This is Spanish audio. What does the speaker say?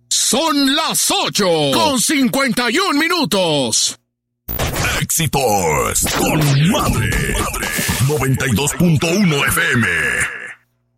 Son las 8:51. Éxitos con Madre. 92.1 FM.